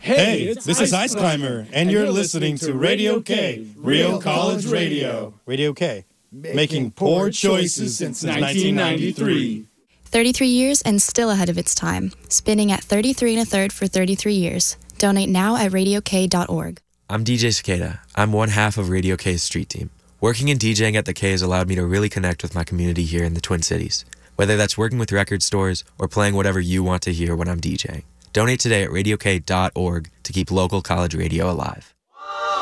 Hey, this is Ice Climber, and you're listening to Radio K, Real College Radio. Radio K, making poor choices since 1993. 33 years and still ahead of its time. Spinning at 33 1/3 for 33 years. Donate now at radiok.org. I'm DJ Cicada. I'm one half of Radio K's street team. Working and DJing at the K has allowed me to really connect with my community here in the Twin Cities, whether that's working with record stores or playing whatever you want to hear when I'm DJing. Donate today at radiok.org to keep local college radio alive.